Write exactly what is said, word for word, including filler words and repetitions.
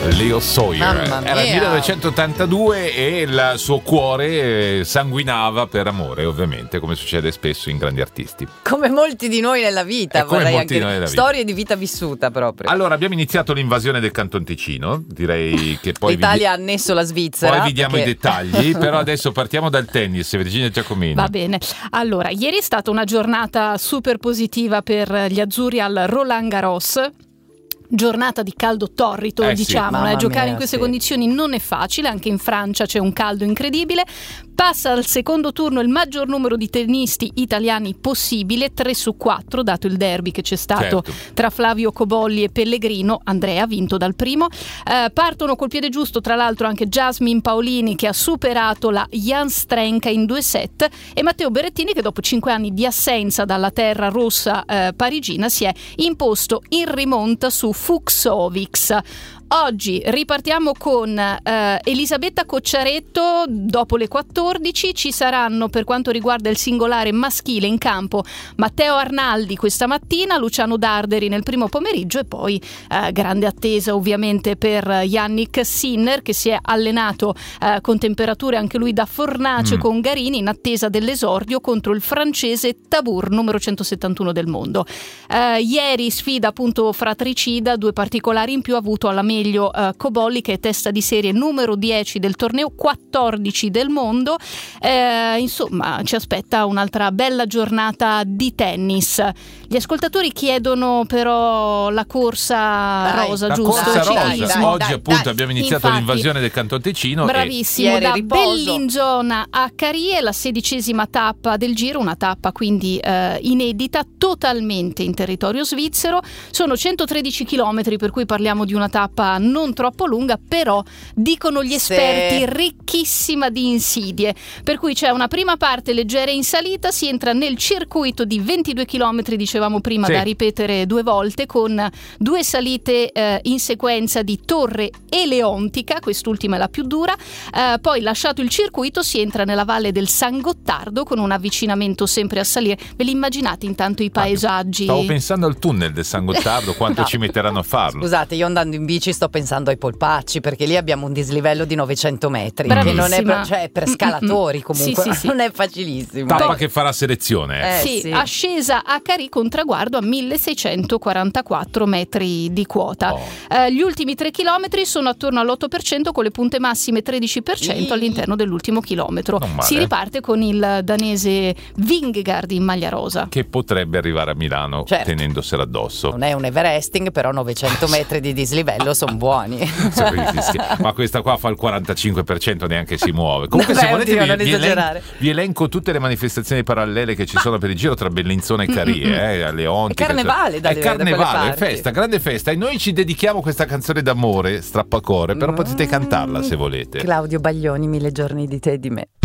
Leo Sawyer. Era il millenovecentottantadue e il suo cuore sanguinava per amore, ovviamente, come succede spesso in grandi artisti. Come molti di noi nella vita, come vorrei molti anche di noi nella vita. Storie di vita vissuta proprio. Allora, abbiamo iniziato l'invasione del Canton Ticino, direi che poi l'Italia vi... ha annesso la Svizzera. Poi vi diamo perché... i dettagli, però adesso partiamo dal tennis. Virginia Giacomini. Va bene. Allora, ieri è stata una giornata super positiva per gli azzurri al Roland Garros. Giornata di caldo torrido, eh diciamo, sì. eh, giocare mia, in queste sì. condizioni non è facile, anche in Francia c'è un caldo incredibile. Passa al secondo turno il maggior numero di tennisti italiani possibile, tre su quattro, dato il derby che c'è stato certo. tra Flavio Cobolli e Pellegrino. Andrea ha vinto dal primo. Eh, partono col piede giusto, tra l'altro, anche Jasmine Paolini, che ha superato la Jan Strenka in due set, e Matteo Berrettini, che dopo cinque anni di assenza dalla terra rossa eh, parigina si è imposto in rimonta su Fucsovics. Oggi ripartiamo con eh, Elisabetta Cocciaretto. Dopo le quattordici ci saranno, per quanto riguarda il singolare maschile in campo, Matteo Arnaldi questa mattina, Luciano Darderi nel primo pomeriggio, e poi eh, grande attesa ovviamente per Yannick Sinner, che si è allenato eh, con temperature anche lui da fornace mm. con Garini, in attesa dell'esordio contro il francese Tabur, numero centosettantuno del mondo. Eh, ieri sfida appunto fratricida, due particolari in più, ha avuto alla meglio Uh, Cobolli, che è testa di serie numero dieci del torneo, quattordici del mondo. Eh, insomma, ci aspetta un'altra bella giornata di tennis. Gli ascoltatori chiedono però la corsa dai, rosa, la giusto? corsa rosa. Dai, Oggi dai, appunto dai. abbiamo iniziato Infatti, l'invasione del Canton Ticino. Bravissimo, Ieri da riposo. Bellinzona a Carie, la sedicesima tappa del Giro, una tappa quindi eh, inedita, totalmente in territorio svizzero. Sono centotredici chilometri, per cui parliamo di una tappa non troppo lunga, però dicono gli esperti sì. ricchissima di insidie, per cui c'è una prima parte leggera in salita, si entra nel circuito di ventidue chilometri, dicevamo prima, sì. da ripetere due volte, con due salite eh, in sequenza di Torre Eleontica, quest'ultima è la più dura, eh, poi lasciato il circuito si entra nella valle del San Gottardo con un avvicinamento sempre a salire. Ve li immaginate intanto i paesaggi? Stavo pensando al tunnel del San Gottardo, quanto No. ci metteranno a farlo. Scusate, io andando in bici sto pensando ai polpacci, perché lì abbiamo un dislivello di novecento metri, Bravissima. che non è per, cioè per scalatori comunque, Sì, sì, sì. non è facilissimo. Tappa Poi- che farà selezione. Eh, sì, sì. ascesa a Carì con traguardo a milleseicentoquarantaquattro metri di quota. Oh. Eh, gli ultimi tre chilometri sono attorno all'otto per cento, con le punte massime tredici per cento all'interno dell'ultimo chilometro. Non male. Si riparte con il danese Vingegaard in maglia rosa. Che potrebbe arrivare a Milano Certo. tenendosela addosso. Non è un Everesting, però novecento metri di dislivello sono buoni. Ma questa qua fa il quarantacinque per cento, neanche si muove. Comunque, Vabbè, se volete, oddio, vi, non vi, elen- esagerare. vi elenco tutte le manifestazioni parallele che ci sono per il giro tra Bellinzona e Carie, eh, a Leontica. È carnevale dalle- è da quelle carnevale, è parti. festa, grande festa. E noi ci dedichiamo questa canzone d'amore, strappacore. Però potete cantarla se volete. Claudio Baglioni, Mille giorni di te e di me.